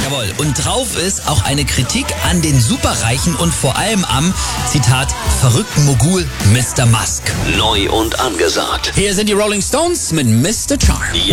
Jawohl. Und drauf ist auch eine Kritik an den Superreichen und vor allem am, Zitat, verrückten Mogul Mr. Musk. Neu und angesagt. Hier sind die Rolling Stones mit Mr. Charm.